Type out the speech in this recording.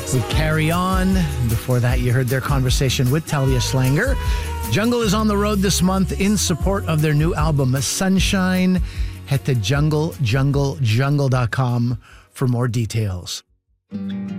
We carry on. Before that, you heard their conversation with Talia Schlanger. Jungle is on the road this month in support of their new album, Sunshine. Head to jungle.com for more details.